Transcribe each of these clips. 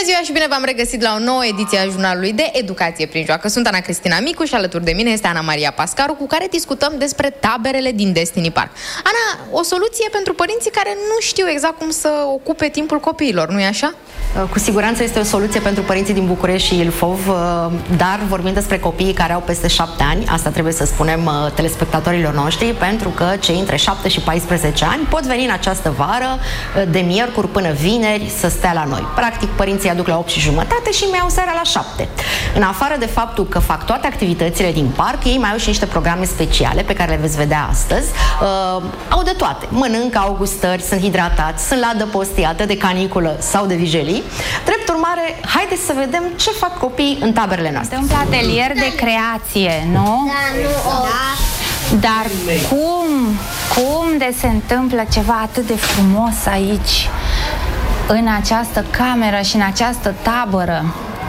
Bună ziua și bine v-am regăsit la o nouă ediție a jurnalului de Educație prin Joacă. Sunt Ana Cristina Micu și alături de mine este Ana Maria Pascaru, cu care discutăm despre taberele din Destiny Park. Ana, o soluție pentru părinții care nu știu exact cum să ocupe timpul copiilor, nu-i așa? Cu siguranță este o soluție pentru părinții din București și Ilfov, dar vorbim despre copiii care au peste 7 ani, asta trebuie să spunem telespectatorilor noștri, pentru că cei între 7 și 14 ani pot veni în această vară, de miercuri până vineri, să stea la noi. Practic, părinții aduc la 8 și jumătate și mai au seara la 7. În afară de faptul că fac toate activitățile din parc, ei mai au și niște programe speciale pe care le veți vedea astăzi. Au de toate. Mănâncă, au gustări, sunt hidratați, sunt la adăpost, iată, de caniculă sau de vijelii. Drept urmare, haideți să vedem ce fac copiii în taberele noastre. Un atelier de creație, nu? Dar cum de se întâmplă ceva atât de frumos aici, în această cameră și în această tabără?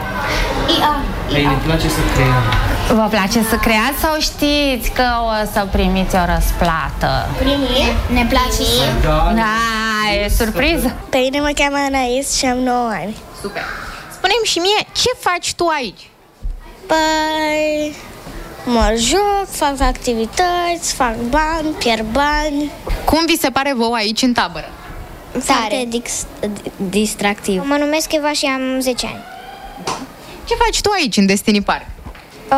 Ne place să creăm. Vă place să creați sau știți că o să primiți o răsplată? Ne place. Da, e surpriză. Pe mine mă cheamă Anais și am 9 ani. Super! Spune-mi și mie, ce faci tu aici? Păi, mă joc, fac activități, fac bani, pierd bani. Cum vi se pare vouă aici în tabără? Foarte distractiv. Mă numesc Eva și am 10 ani. Ce faci tu aici în Destiny Park?